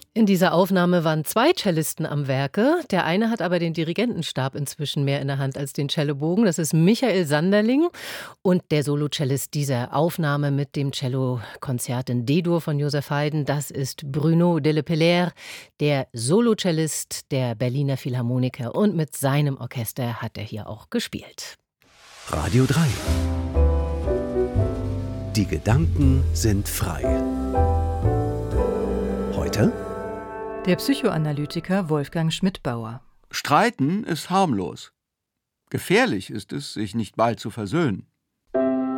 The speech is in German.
In dieser Aufnahme waren 2 Cellisten am Werke. Der eine hat aber den Dirigentenstab inzwischen mehr in der Hand als den Cellobogen. Das ist Michael Sanderling. Und der Solocellist dieser Aufnahme mit dem Cellokonzert in D-Dur von Joseph Haydn, das ist Bruno Delepelaere, der Solocellist der Berliner Philharmoniker. Und mit seinem Orchester hat er hier auch gespielt. Radio 3. Die Gedanken sind frei. Heute der Psychoanalytiker Wolfgang Schmidbauer. Streiten ist harmlos. Gefährlich ist es, sich nicht bald zu versöhnen.